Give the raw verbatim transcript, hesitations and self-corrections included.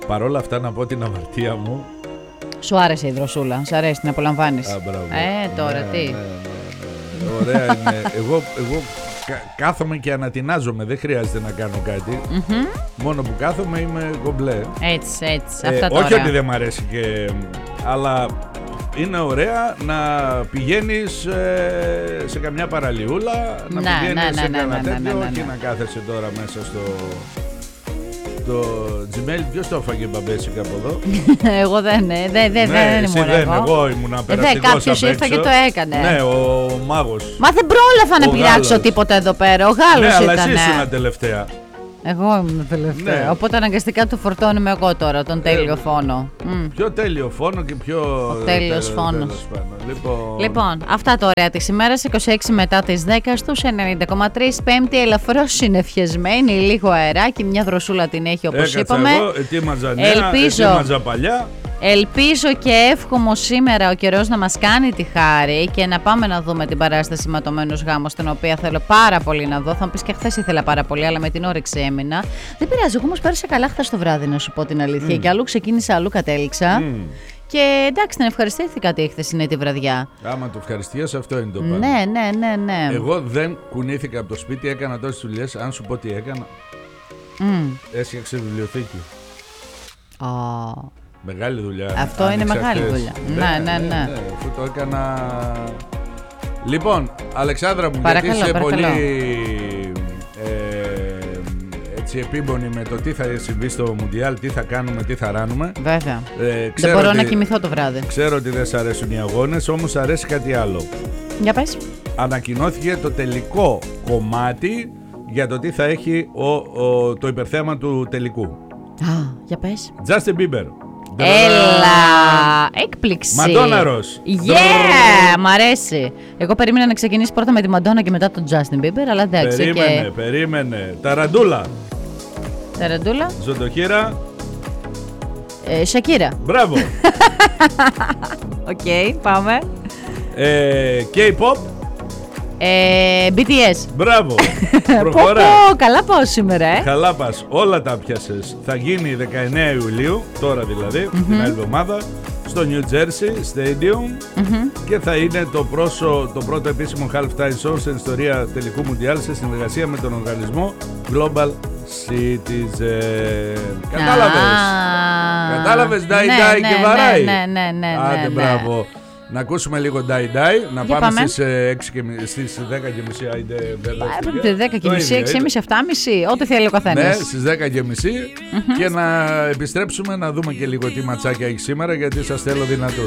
παρόλα αυτά να πω την αμαρτία μου. Σου άρεσε η δροσούλα, σου αρέσει, την απολαμβάνεις? Α, μπράβο. Ε, τώρα ναι, τι. Ναι, ναι, ναι. Ωραία είναι. εγώ, εγώ κάθομαι και ανατινάζομαι, δεν χρειάζεται να κάνω κάτι. Mm-hmm. Μόνο που κάθομαι είμαι κομπλέ. Έτσι, έτσι, ε, αυτά τώρα. Όχι ότι δεν μ' αρέσει και... Αλλά είναι ωραία να πηγαίνεις ε, σε καμιά παραλιούλα, να ναι, πηγαίνεις ναι, ναι, σε ναι, κανένα ναι, ναι, τέτοιο ναι, ναι. και να κάθεσαι τώρα μέσα στο... Το Gmail, ποιος το έφαγε μπαμπέσικα από εδώ? Εγώ δεν, δεν, δεν, ναι, δεν ήμουν δεν, εγώ. εγώ ήμουν Ε, περαστικός κάποιος απ' ήρθε έξω. και το έκανε. Ναι, ο μάγος. Μα δεν πρόλαβα να Ο πειράξω Γάλλος. τίποτα εδώ πέρα. Ο Γάλλος Ναι, αλλά ήταν. εσύ ήσουν τελευταία. Εγώ ήμουν τελευταία. Ναι. Οπότε αναγκαστικά του φορτώνουμε εγώ τώρα τον τέλειο Ε, φόνο. Μμ. Πιο τέλειο φόνο και πιο... Ο τέλειος τε- φόνος. τέλος πάντων. Λοιπόν, Λοιπόν, αυτά τα ωραία της ημέρας, είκοσι έξι μετά τις δέκα στους ενενήντα κόμμα τρία, Πέμπτη, ελαφρώς συννεφιασμένη, λίγο αεράκι, μια δροσούλα την έχει όπως έκατσα είπαμε. εγώ, ετοίμαζα νέα, Ελπίζω. ετοίμαζα παλιά. Ελπίζω και εύχομαι σήμερα ο καιρός να μας κάνει τη χάρη και να πάμε να δούμε την παράσταση Ματωμένος Γάμος, την οποία θέλω πάρα πολύ να δω. Θα μου πεις και χθες ήθελα πάρα πολύ, αλλά με την όρεξη έμεινα. Δεν πειράζει, εγώ όμως πέρασα καλά χθες το βράδυ, να σου πω την αλήθεια. Mm. Και αλλού ξεκίνησα, αλλού κατέληξα. Mm. Και εντάξει, την ευχαριστήθηκα τη χθεσινή τη βραδιά. Άμα το ευχαριστίες, αυτό είναι το πράγμα. Ναι, ναι, ναι, ναι. Εγώ δεν κουνήθηκα από το σπίτι, έκανα τόσες δουλειές. Αν σου πω τι έκανα, Mm. έσχιαξε βιβλιοθήκη. Oh. Μεγάλη δουλειά. Αυτό άνοιξα είναι μεγάλη χθες. δουλειά. Ναι, ναι, ναι. Αφού το έκανα... Λοιπόν, Αλεξάνδρα μου, Παρακαλώ, γιατί είσαι παρακαλώ. πολύ ε, έτσι επίμονη με το τι θα συμβεί στο Μουντιάλ, τι θα κάνουμε, τι θα ράνουμε. Βέβαια. Ε, Δεν ξέρω μπορώ ότι, να κοιμηθώ το βράδυ. Ξέρω ότι δεν σ' αρέσουν οι αγώνες, όμως σ' αρέσει κάτι άλλο. Για πες. Ανακοινώθηκε το τελικό κομμάτι για το τι θα έχει ο, ο, το υπερθέμα του τελικού. Α, για πες. Justin Bieber. Έλα! Έκπληξη! Μαντόναρος. Yeah! Μ' αρέσει. Εγώ περίμενα να ξεκινήσει πρώτα με τη Μαντόνα και μετά τον Justin Bieber, αλλά εντάξει. Περίμενε, Και... περίμενε. Ταραντούλα. Ταραντούλα. Ζωτοχύρα. Ε, Σακύρα. Μπράβο. Οκ, okay, πάμε. ε, K-pop. Ε, μπι τι ες. Μπράβο. Πω, Προχωρά. πω, καλά πάω σήμερα, ε. Καλά πας, όλα τα πιάσες. Θα γίνει δεκαεννέα Ιουλίου, τώρα δηλαδή, Mm-hmm. την άλλη εβδομάδα, στο New Jersey Stadium Mm-hmm. και θα είναι το, πρόσω, το πρώτο επίσημο halftime show στην ιστορία τελικού Μουντιάλ σε συνεργασία με τον οργανισμό Global Citizen. Κατάλαβες. Ah. Κατάλαβες, die Ναι, die ναι, και βαράει. Ναι, ναι, ναι, ναι, Άντε, ναι. μπράβο. Να ακούσουμε λίγο die die, να Για πάμε, πάμε. στις, ε, έξι και μισή, στις δέκα και μισή. Άιντε, βέβαια, Ε, δέκα και το μισή, ίδιο, έξι και μισή, είναι. εφτά και μισή, ό,τι θέλει ο καθένας. Ναι, στις δέκα και μισή και να επιστρέψουμε να δούμε και λίγο τι ματσάκια έχει σήμερα, γιατί σας θέλω δυνατούς.